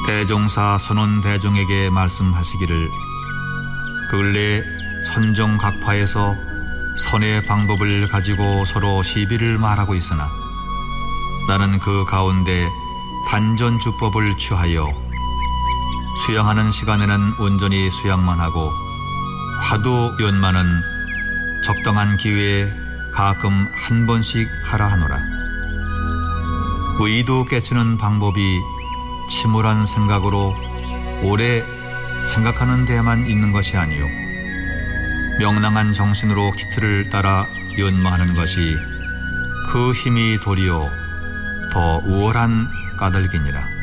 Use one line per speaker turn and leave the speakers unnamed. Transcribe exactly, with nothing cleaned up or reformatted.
대종사 선원대종에게 말씀하시기를 근래 선종각파에서 선의 방법을 가지고 서로 시비를 말하고 있으나 나는 그 가운데 단전주법을 취하여 수양하는 시간에는 온전히 수양만 하고 화두 연마는 적당한 기회에 가끔 한 번씩 하라 하노라. 의도 깨치는 방법이 침울한 생각으로 오래 생각하는 데에만 있는 것이 아니요 명랑한 정신으로 기틀을 따라 연마하는 것이 그 힘이 도리어 더 우월한 까닭이니라.